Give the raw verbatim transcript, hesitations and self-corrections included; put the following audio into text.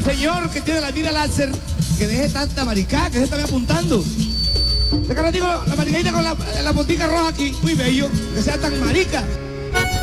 señor que tiene la mira láser, que deje tanta maricada, que se está apuntando. De cara digo, la maricadita con la, la botica roja aquí, muy bello, que sea tan marica.